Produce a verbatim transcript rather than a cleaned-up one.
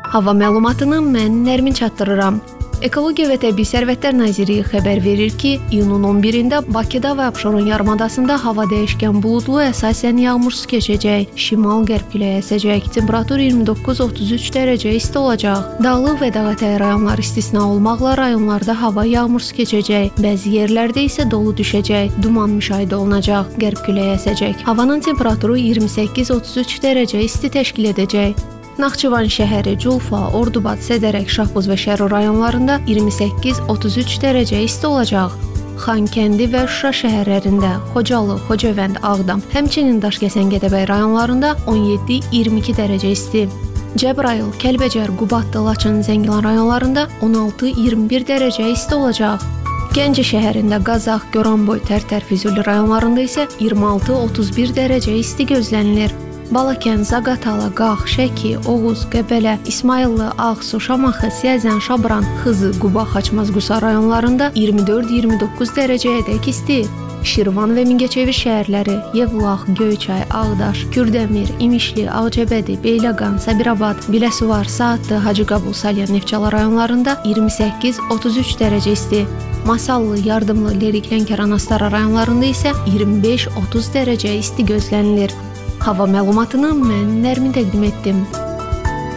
Hava məlumatını mən Nərmin çatdırıram. Ekologiya və Təbii Sərvətlər Nazirliyi xəbər verir ki, iyunun on birində Bakıda və Abşeron yarımadasında hava dəyişkən buludlu, əsasən yağmursuz keçəcək. Şimal-qərb küləyi əsəcək. Temperatur iyirmi doqquz otuz üç dərəcə isti olacaq. Dağlıq və dağətəyi rayonlar istisna olmaqla rayonlarda hava yağmursuz keçəcək. Bəzi yerlərdə isə dolu düşəcək. Duman müşahidə olunacaq. Qərb küləyi əsəcək. Havanın temperaturu iyirmi səkkiz otuz üç dərəcə isti təşkil edəcək. Naxçıvan şəhəri, Culfa, Ordubad, Sədərək, Şahbuz və Şəru rayonlarında iyirmi səkkiz otuz üç dərəcə isti olacaq. Xankəndi və Şuşa şəhərlərində, Xocalı, Xocavənd, Ağdam, həmçinin Daşkəsən, Gədəbəy rayonlarında on yeddi iyirmi iki dərəcə isti. Cəbrayıl, Kəlbəcər, Qubadlı, Laçın, Zəngilan rayonlarında on altı iyirmi bir dərəcə isti olacaq. Gəncə şəhərində, Qazax, Goranboy, Tərtər, Füzuli rayonlarında isə iyirmi altı otuz bir dərəcə isti gözlənilir. Balakən, Zaqatala, Qax, Şəki, Oğuz, Qəbələ, İsmayıllı, Ağsu, Şamaxı, Siyəzən, Şabran, Xızı, Quba, Xaçmaz, Qusa rayonlarında iyirmi dörd iyirmi doqquz dərəcəyədək isti. Şirvan və Mingəçevir şəhərləri, Yevlax, Göyçay, Ağdaş, Kürdəmir, İmişli, Ağcabədi, Beyləqan, Sabirabad, Biləsuvar, Saatlı, Hacıqabul, Salyan, Neftçala rayonlarında iyirmi səkkiz otuz üç dərəcə isti. Masallı, Yardımlı, Lerik, Lənkəran, Astara rayonlarında isə iyirmi beş otuz dərəcə isti gözlənilir. Hava məlumatını mən Nərmin təqdim etdim.